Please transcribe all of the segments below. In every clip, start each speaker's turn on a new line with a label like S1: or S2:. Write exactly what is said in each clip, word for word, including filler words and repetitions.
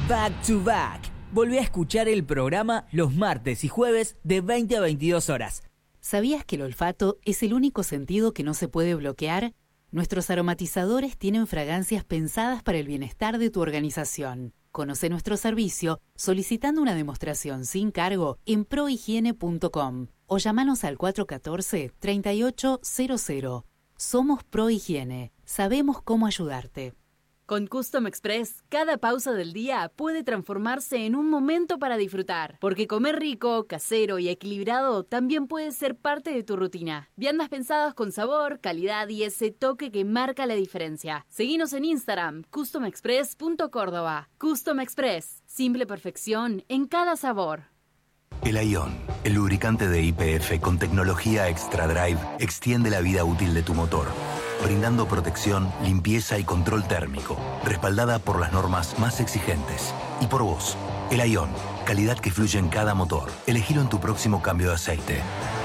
S1: Back to Back. Volví a escuchar el programa los martes y jueves de veinte a veintidós horas.
S2: ¿Sabías que el olfato es el único sentido que no se puede bloquear? Nuestros aromatizadores tienen fragancias pensadas para el bienestar de tu organización. Conoce nuestro servicio solicitando una demostración sin cargo en prohigiene punto com o llámanos al cuatro uno cuatro, tres ocho cero cero. Somos Prohigiene. Sabemos cómo ayudarte.
S3: Con Custom Express, cada pausa del día puede transformarse en un momento para disfrutar, porque comer rico, casero y equilibrado también puede ser parte de tu rutina. Viandas pensadas con sabor, calidad y ese toque que marca la diferencia. Seguinos en Instagram, custom express punto córdoba. Custom Express, simple perfección en cada sabor.
S4: El Ion, el lubricante de Y P F con tecnología Extra Drive, extiende la vida útil de tu motor, brindando protección, limpieza y control térmico, respaldada por las normas más exigentes. Y por vos, el Ion, calidad que fluye en cada motor. Elegilo en tu próximo cambio de aceite.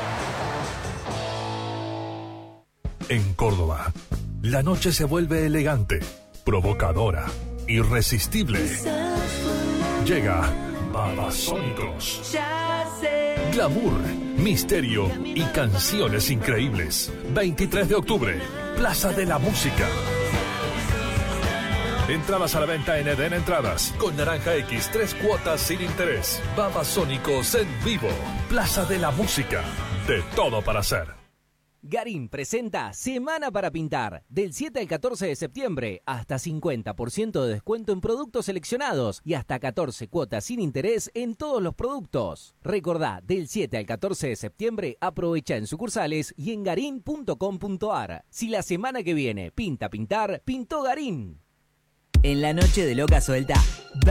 S5: En Córdoba, la noche se vuelve elegante, provocadora, irresistible. Llega Babasónicos. Glamour, misterio y canciones increíbles. veintitrés de octubre, Plaza de la Música. Entradas a la venta en Eden Entradas. Con Naranja X, tres cuotas sin interés. Babasónicos en vivo. Plaza de la Música. De todo para hacer.
S1: Garín presenta Semana para Pintar. Del siete al catorce de septiembre, hasta cincuenta por ciento de descuento en productos seleccionados y hasta catorce cuotas sin interés en todos los productos. Recordá, del siete al catorce de septiembre, aprovecha en sucursales y en garín punto com punto ar. Si la semana que viene pinta pintar, pintó Garín. En la noche de Loca Suelta,